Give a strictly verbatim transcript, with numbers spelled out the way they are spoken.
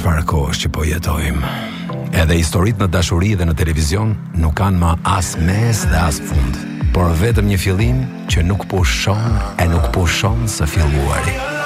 çfarë kohësh që po jetojmë. Edhe historitë në dashuri dhe në televizion nuk kanë më as mes dhe as fund, por vetëm një fillim që nuk po shon e nuk po shon së filluari.